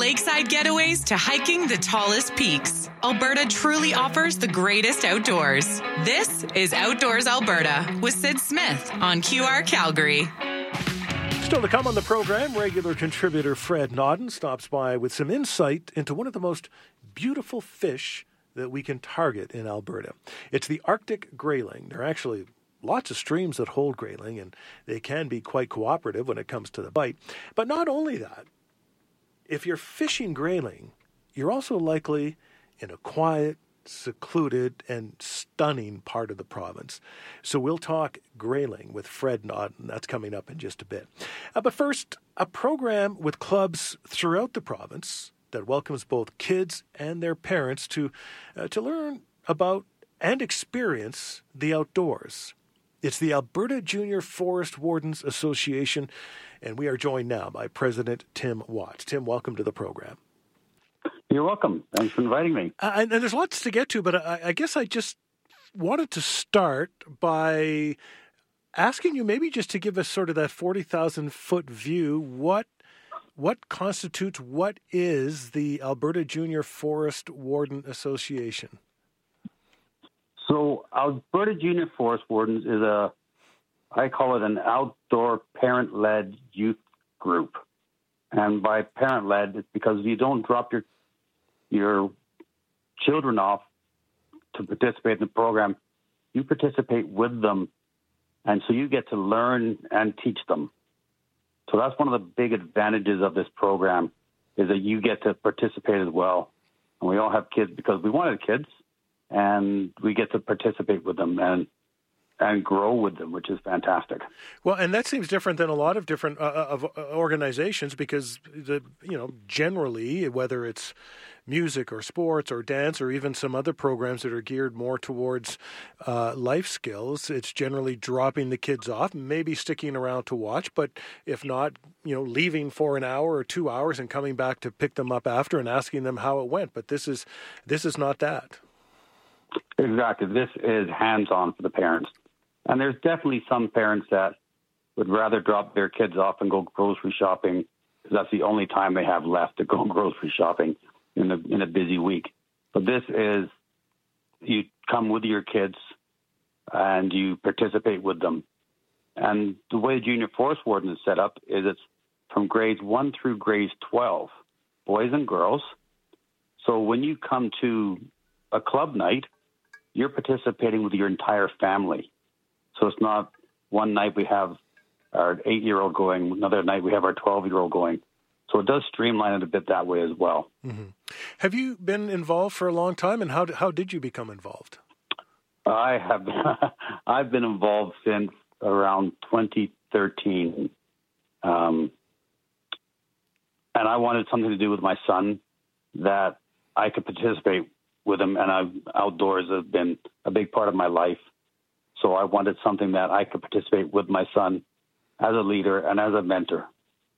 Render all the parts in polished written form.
lakeside getaways to hiking the tallest peaks, Alberta truly offers the greatest outdoors. This is Outdoors Alberta with Sid Smith on QR Calgary. Still to come on the program, regular contributor Fred Nodden stops by with some insight into one of the most beautiful fish that we can target in Alberta. It's the Arctic grayling. There are actually lots of streams that hold grayling, and they can be quite cooperative when it comes to the bite. But not only that, if you're fishing grayling, you're also likely in a quiet, secluded, and stunning part of the province. So we'll talk grayling with Fred Nodden. That's coming up in just a bit. But first, a program with clubs throughout the province that welcomes both kids and their parents to learn about and experience the outdoors. It's the Alberta Junior Forest Wardens Association, and we are joined now by President Tim Watts. Tim, welcome to the program. You're welcome. Thanks for inviting me. And there's lots to get to, but I guess I just wanted to start by asking you maybe just to give us sort of that 40,000-foot view. What constitutes, what is the Alberta Junior Forest Warden Association? So Alberta Junior Forest Wardens is I call it an outdoor parent-led youth group. And by parent-led, it's because you don't drop your children off to participate in the program. You participate with them, and so you get to learn and teach them. So that's one of the big advantages of this program, is that you get to participate as well. And we all have kids because we wanted kids, and we get to participate with them and grow with them, which is fantastic. Well, and that seems different than a lot of different organizations, because generally, whether it's music or sports or dance or even some other programs that are geared more towards life skills, it's generally dropping the kids off, maybe sticking around to watch, but if not, leaving for an hour or 2 hours and coming back to pick them up after and asking them how it went. But this is not that. Exactly. This is hands-on for the parents. And there's definitely some parents that would rather drop their kids off and go grocery shopping, because that's the only time they have left to go grocery shopping in a busy week. But this is, you come with your kids and you participate with them. And the way Junior Forest Warden is set up is it's from grades 1 through grades 12, boys and girls. So when you come to a club night, you're participating with your entire family. So it's not one night we have our 8-year-old going, another night we have our 12-year-old going. So it does streamline it a bit that way as well. Mm-hmm. Have you been involved for a long time, and how did you become involved? I have. I've been involved since around 2013. And I wanted something to do with my son that I could participate with him, and outdoors has been a big part of my life. So I wanted something that I could participate with my son as a leader and as a mentor.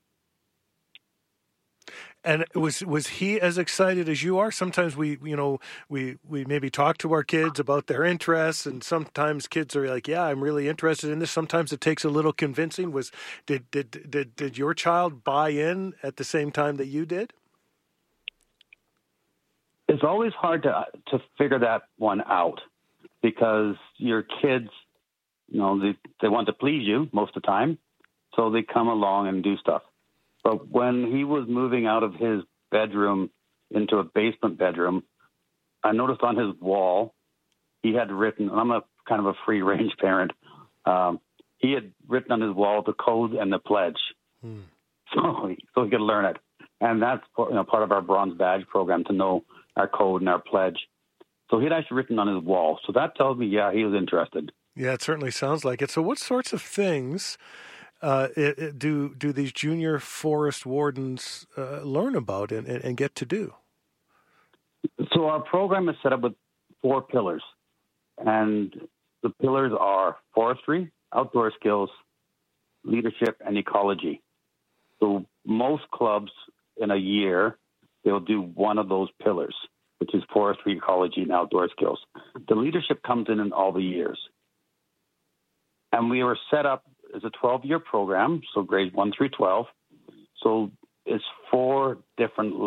And was he as excited as you are? Sometimes we maybe talk to our kids about their interests, and sometimes kids are like, "Yeah, I'm really interested in this." Sometimes it takes a little convincing. Did your child buy in at the same time that you did? It's always hard to figure that one out, because your kids, they want to please you most of the time, so they come along and do stuff. But when he was moving out of his bedroom into a basement bedroom, I noticed on his wall he had written, and I'm a kind of a free-range parent, he had written on his wall the code and the pledge, so he could learn it. And that's part of our Bronze Badge program, to know our code and our pledge. So he'd actually written on his wall. So that tells me, yeah, he was interested. Yeah, it certainly sounds like it. So what sorts of things do these junior forest wardens learn about and get to do? So our program is set up with 4 pillars. And the pillars are forestry, outdoor skills, leadership, and ecology. So most clubs in a year, they'll do one of those pillars, which is forestry, ecology, and outdoor skills. The leadership comes in all the years. And we were set up as a 12-year program, so grades 1 through 12. So it's 4 different